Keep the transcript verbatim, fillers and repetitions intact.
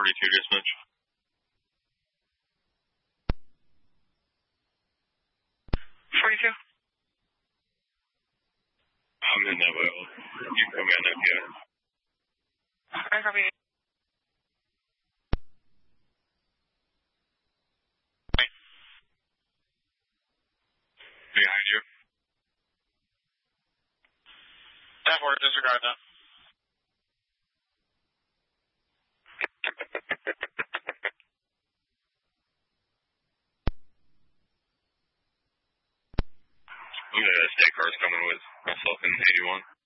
forty-two dispatch. forty-two. I'm in that way. You can come in F B I. I copy. Behind you. That word, disregard that. I'm gonna state cars coming with myself in eighty-one.